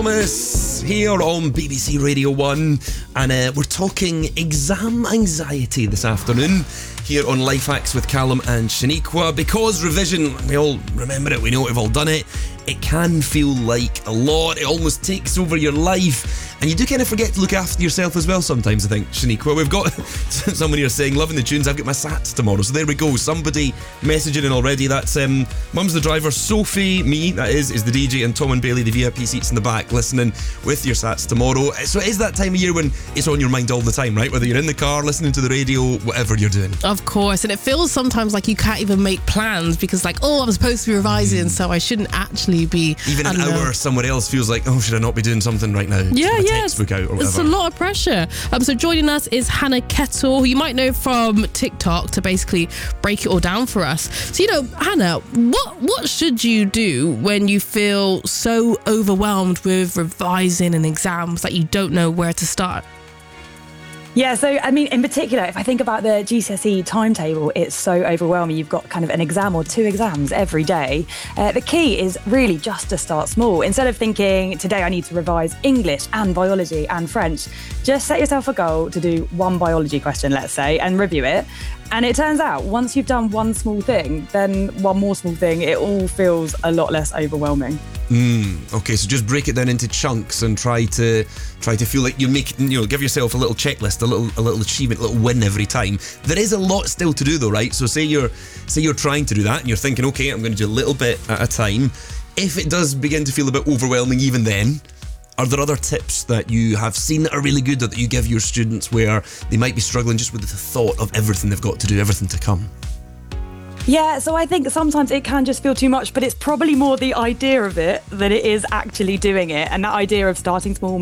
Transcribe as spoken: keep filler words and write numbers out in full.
Thomas here on B B C Radio one, and uh, we're talking exam anxiety this afternoon here on Life Hacks with Callum and Shaniqua. Because revision, we all remember it, we know we've all done it, it can feel like a lot, it almost takes over your life, and you do kind of forget to look after yourself as well sometimes, I think, Shaniqua. We've got someone here saying, loving the tunes, I've got my SATs tomorrow. So there we go, somebody messaging in already. That's um, Mum's the driver, Sophie, me, that is, is the D J, and Tom and Bailey, the V I P seats in the back, listening with your SATs tomorrow. So it is that time of year when it's on your mind all the time, right? Whether you're in the car, listening to the radio, whatever you're doing. Of course, and it feels sometimes like you can't even make plans because like, oh, I'm supposed to be revising, mm. so I shouldn't actually be. Even an hour know. somewhere else feels like, oh, should I not be doing something right now? Yeah, yeah. Textbook out or whatever. It's a lot of pressure. Um, so joining us is Hannah Kettle, who you might know from TikTok, to basically break it all down for us. So, you know, Hannah, what what should you do when you feel so overwhelmed with revising and exams that you don't know where to start? Yeah, so I mean, in particular, if I think about the G C S E timetable, it's so overwhelming. You've got kind of an exam or two exams every day. Uh, the key is really just to start small. Instead of thinking, today I need to revise English and biology and French, just set yourself a goal to do one biology question, let's say, and review it. And it turns out, once you've done one small thing, then one more small thing, it all feels a lot less overwhelming. Mm, okay, so just break it down into chunks and try to try to feel like you're making, you know, give yourself a little checklist, a little a little achievement, a little win every time. There is a lot still to do though, right? So say you're say you're trying to do that and you're thinking, okay, I'm going to do a little bit at a time. If it does begin to feel a bit overwhelming even then, are there other tips that you have seen that are really good or that you give your students where they might be struggling just with the thought of everything they've got to do, everything to come? Yeah, so I think sometimes it can just feel too much, but it's probably more the idea of it than it is actually doing it. And that idea of starting small,